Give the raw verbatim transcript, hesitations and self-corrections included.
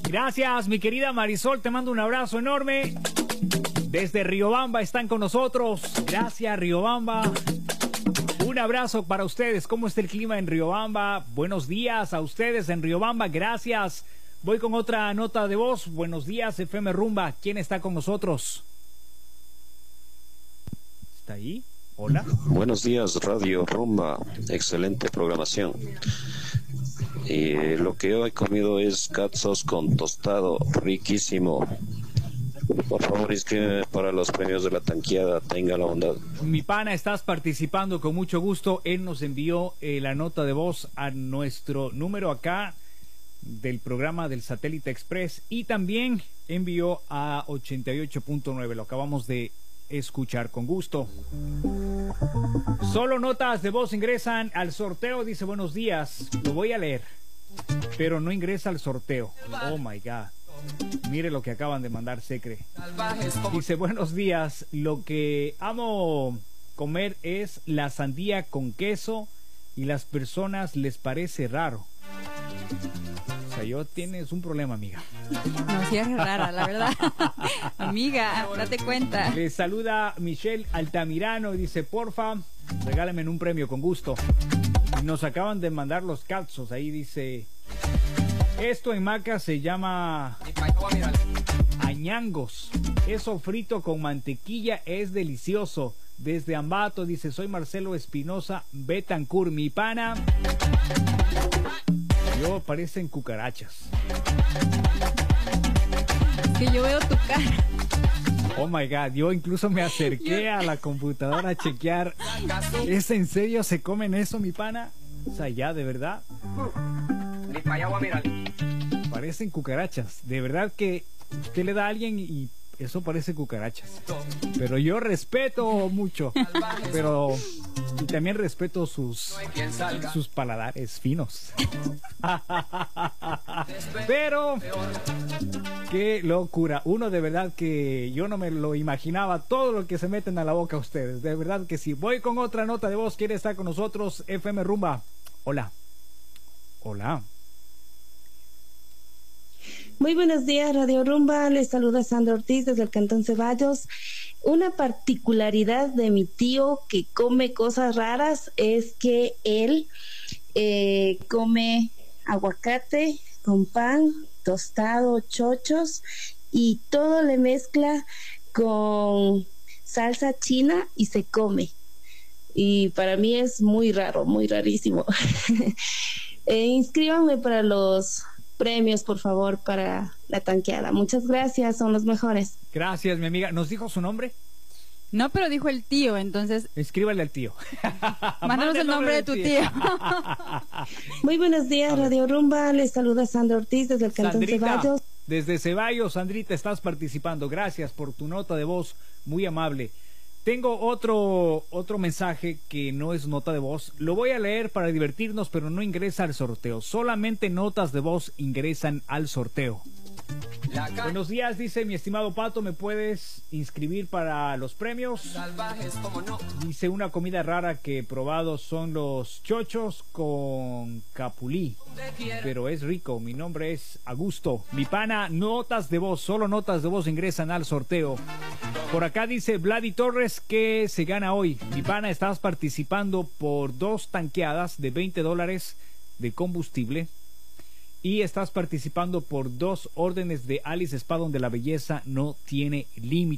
Gracias, mi querida Marisol, te mando un abrazo enorme. Desde Riobamba están con nosotros. Gracias, Riobamba. Un abrazo para ustedes. ¿Cómo está el clima en Riobamba? Buenos días a ustedes en Riobamba. Gracias. Voy con otra nota de voz. Buenos días, F M Rumba. ¿Quién está con nosotros? ¿Está ahí? Hola. Buenos días, Radio Rumba. Excelente programación. Y eh, lo que hoy he comido es katsos con tostado, riquísimo. Por favor, inscríbeme para los premios de la tanqueada. Tenga la bondad. Mi pana, estás participando con mucho gusto. Él nos envió eh, la nota de voz a nuestro número acá del programa del Satélite Express y también envió a ochenta y ocho punto nueve. Lo acabamos de escuchar con gusto. Solo notas de voz ingresan al sorteo. Dice buenos días. Lo voy a leer, pero no ingresa al sorteo. Oh my God. Mire lo que acaban de mandar, Secre. Dice buenos días. Lo que amo comer es la sandía con queso y las personas les parece raro. O sea, yo tienes un problema, amiga. No, sí es rara, la verdad. Amiga, date cuenta. Le saluda Michelle Altamirano y dice, porfa, regálame un premio con gusto. Y nos acaban de mandar los calzos. Ahí dice, esto en Maca se llama añangos. Eso frito con mantequilla es delicioso. Desde Ambato dice, soy Marcelo Espinosa Betancur, mi pana. Yo parecen cucarachas. Que yo veo tu cara. Oh my God, yo incluso me acerqué a la computadora a chequear. ¿Es en serio? ¿Se comen eso, mi pana? O sea, ya, de verdad. Parecen cucarachas. De verdad que usted le da a alguien y eso parece cucarachas. Pero yo respeto mucho. Pero y también respeto sus sus paladares finos. Pero qué locura. Uno de verdad que yo no me lo imaginaba todo lo que se meten a la boca ustedes. De verdad que sí. Voy con otra nota de voz. ¿Quiere estar con nosotros? F M Rumba. Hola. Hola. Muy buenos días, Radio Rumba. Les saluda Sandra Ortiz desde el Cantón Ceballos. Una particularidad de mi tío que come cosas raras es que él eh, come aguacate con pan, tostado, chochos y todo le mezcla con salsa china y se come. Y para mí es muy raro, muy rarísimo. eh, inscríbanme para los premios, por favor, para la tanqueada. Muchas gracias, son los mejores. Gracias, mi amiga. ¿Nos dijo su nombre? No, pero dijo el tío, entonces... Escríbale al tío. Mándanos el nombre de tu tío. Muy buenos días, Radio Rumba. Les saluda Sandra Ortiz desde el Cantón Ceballos. Desde Ceballos, Sandrita, estás participando. Gracias por tu nota de voz, muy amable. Tengo otro, otro mensaje que no es nota de voz. Lo voy a leer para divertirnos, pero no ingresa al sorteo. Solamente notas de voz ingresan al sorteo. Buenos días, dice mi estimado Pato, ¿me puedes inscribir para los premios? Salvajes, ¿cómo no? Dice, una comida rara que he probado son los chochos con capulí, pero es rico. Mi nombre es Augusto. Mi pana, notas de voz, solo notas de voz ingresan al sorteo. Por acá dice Vladi Torres que se gana hoy. Mi pana, estás participando por dos tanqueadas de veinte dólares de combustible. Y estás participando por dos órdenes de Alice Spa donde la belleza no tiene límite.